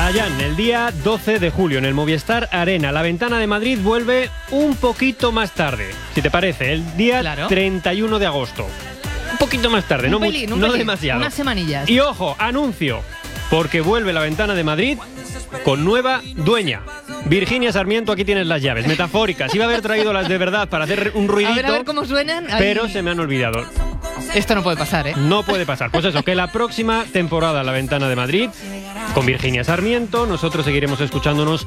Chayanne, el día 12 de julio en el Movistar Arena. La Ventana de Madrid vuelve un poquito más tarde, si te parece, el día 31 de agosto. Un poquito más tarde, no demasiado. Unas semanillas. Y ojo, anuncio, porque vuelve la Ventana de Madrid con nueva dueña. Virginia Sarmiento, aquí tienes las llaves, metafóricas. Iba a haber traído las de verdad para hacer un ruidito. A ver cómo suenan. Pero se me han olvidado. Esto no puede pasar, ¿eh? No puede pasar. Pues eso, que la próxima temporada La Ventana de Madrid, con Virginia Sarmiento, nosotros seguiremos escuchándonos